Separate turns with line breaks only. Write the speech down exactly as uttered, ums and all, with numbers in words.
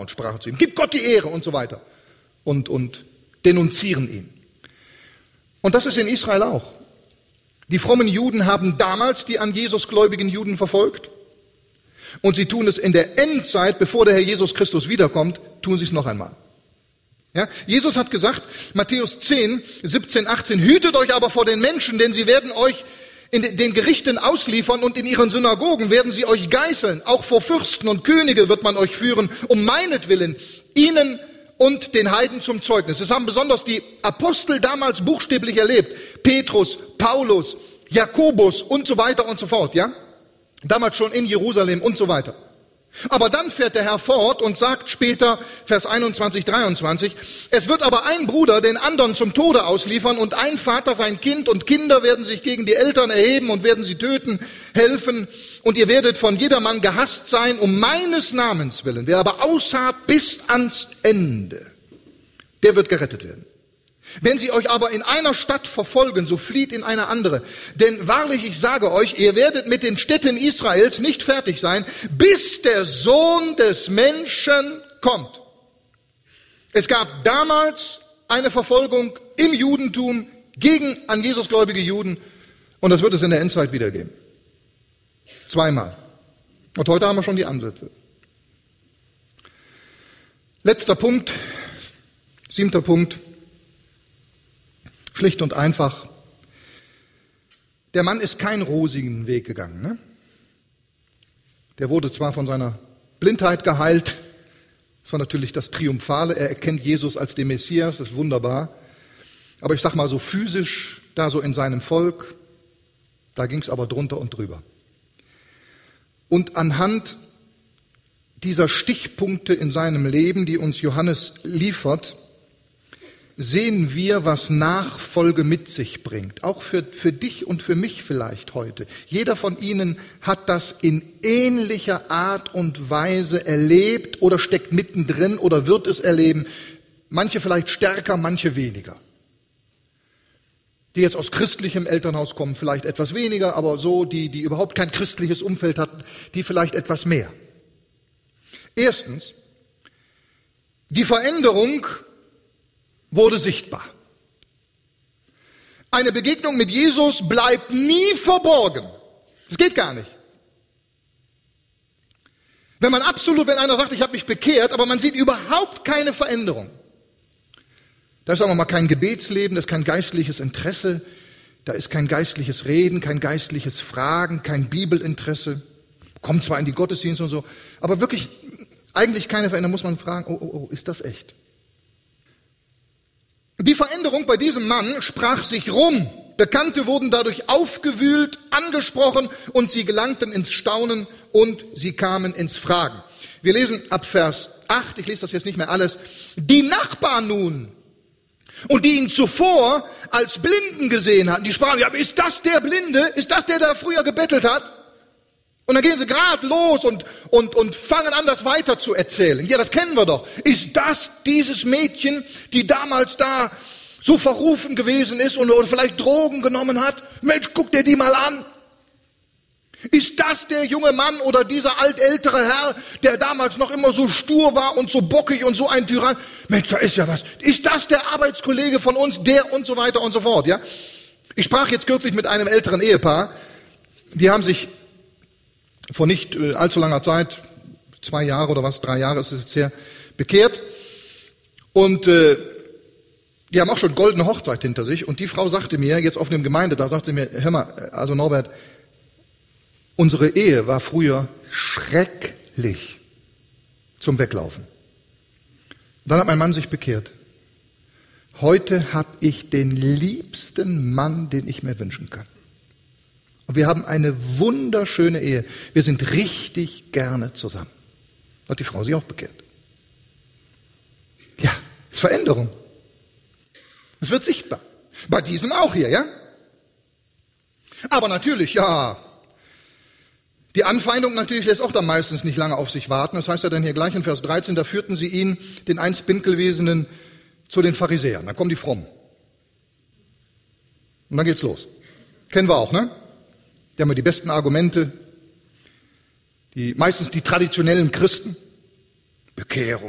und sprachen zu ihm, gib Gott die Ehre und so weiter. Und, und denunzieren ihn. Und das ist in Israel auch. Die frommen Juden haben damals die an Jesus gläubigen Juden verfolgt. Und sie tun es in der Endzeit, bevor der Herr Jesus Christus wiederkommt, tun sie es noch einmal. Ja? Jesus hat gesagt, Matthäus zehn, siebzehn, achtzehn, hütet euch aber vor den Menschen, denn sie werden euch in den Gerichten ausliefern und in ihren Synagogen werden sie euch geißeln. Auch vor Fürsten und Könige wird man euch führen, um meinetwillen, ihnen und den Heiden zum Zeugnis. Das haben besonders die Apostel damals buchstäblich erlebt. Petrus, Paulus, Jakobus und so weiter und so fort, ja? Damals schon in Jerusalem und so weiter. Aber dann fährt der Herr fort und sagt später, Vers einundzwanzig, dreiundzwanzig, es wird aber ein Bruder den anderen zum Tode ausliefern und ein Vater sein Kind und Kinder werden sich gegen die Eltern erheben und werden sie töten, helfen und ihr werdet von jedermann gehasst sein um meines Namens willen. Wer aber ausharrt bis ans Ende, der wird gerettet werden. Wenn sie euch aber in einer Stadt verfolgen, so flieht in eine andere. Denn wahrlich, ich sage euch, ihr werdet mit den Städten Israels nicht fertig sein, bis der Sohn des Menschen kommt. Es gab damals eine Verfolgung im Judentum gegen an Jesus gläubige Juden und das wird es in der Endzeit wieder geben. Zweimal. Und heute haben wir schon die Ansätze. Letzter Punkt, siebter Punkt. Schlicht und einfach, der Mann ist keinen rosigen Weg gegangen. Ne? Der wurde zwar von seiner Blindheit geheilt, das war natürlich das Triumphale, er erkennt Jesus als den Messias, das ist wunderbar, aber ich sag mal so physisch, da so in seinem Volk, da ging es aber drunter und drüber. Und anhand dieser Stichpunkte in seinem Leben, die uns Johannes liefert, sehen wir, was Nachfolge mit sich bringt. Auch für, für dich und für mich vielleicht heute. Jeder von Ihnen hat das in ähnlicher Art und Weise erlebt oder steckt mittendrin oder wird es erleben. Manche vielleicht stärker, manche weniger. Die jetzt aus christlichem Elternhaus kommen, vielleicht etwas weniger, aber so, die, die überhaupt kein christliches Umfeld hatten, die vielleicht etwas mehr. Erstens, die Veränderung wurde sichtbar. Eine Begegnung mit Jesus bleibt nie verborgen. Das geht gar nicht. Wenn man absolut, wenn einer sagt, ich habe mich bekehrt, aber man sieht überhaupt keine Veränderung. Da ist, sagen wir mal, kein Gebetsleben, da ist kein geistliches Interesse, da ist kein geistliches Reden, kein geistliches Fragen, kein Bibelinteresse. Kommt zwar in die Gottesdienste und so, aber wirklich eigentlich keine Veränderung, muss man fragen, oh, oh, oh, ist das echt? Die Veränderung bei diesem Mann sprach sich rum. Bekannte wurden dadurch aufgewühlt, angesprochen und sie gelangten ins Staunen und sie kamen ins Fragen. Wir lesen ab Vers acht, ich lese das jetzt nicht mehr alles. Die Nachbarn nun und die ihn zuvor als Blinden gesehen hatten, die sprachen, ja, aber ist das der Blinde? Ist das der, der früher gebettelt hat? Und dann gehen sie gerade los und, und, und fangen an, das weiter zu erzählen. Ja, das kennen wir doch. Ist das dieses Mädchen, die damals da so verrufen gewesen ist und oder vielleicht Drogen genommen hat? Mensch, guck dir die mal an. Ist das der junge Mann oder dieser altältere Herr, der damals noch immer so stur war und so bockig und so ein Tyrann? Mensch, da ist ja was. Ist das der Arbeitskollege von uns, der und so weiter und so fort, ja? Ich sprach jetzt kürzlich mit einem älteren Ehepaar. Die haben sich vor nicht allzu langer Zeit, zwei Jahre oder was, drei Jahre ist es jetzt her, bekehrt. Und äh, die haben auch schon goldene Hochzeit hinter sich. Und die Frau sagte mir, jetzt auf einem Gemeindetag, sagte sie mir, hör mal, also Norbert, unsere Ehe war früher schrecklich zum Weglaufen. Dann hat mein Mann sich bekehrt. Heute habe ich den liebsten Mann, den ich mir wünschen kann. Und wir haben eine wunderschöne Ehe. Wir sind richtig gerne zusammen. Hat die Frau sich auch bekehrt. Ja, das ist Veränderung. Es wird sichtbar. Bei diesem auch hier, ja? Aber natürlich, ja, die Anfeindung natürlich lässt auch dann meistens nicht lange auf sich warten. Das heißt ja dann hier gleich in Vers dreizehn, da führten sie ihn, den einst Pinkelwesenen, zu den Pharisäern. Dann kommen die Frommen. Und dann geht's los. Kennen wir auch, ne? Die haben ja die besten Argumente, die, meistens die traditionellen Christen. Bekehrung.